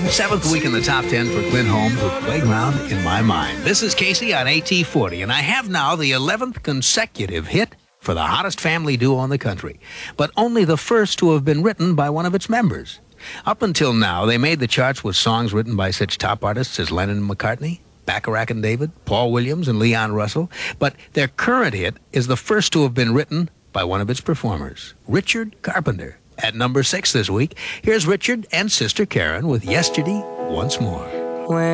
Seventh week in the top 10 for Clint Holmes with Playground in My Mind. This is Casey on AT40, and I have now the 11th consecutive hit for the hottest family duo in the country, but only the first to have been written by one of its members. Up until now, they made the charts with songs written by such top artists as Lennon and McCartney, Bacharach and David, Paul Williams and Leon Russell, but their current hit is the first to have been written by one of its performers, Richard Carpenter. At number 6 this week, here's Richard and Sister Karen with Yesterday Once More.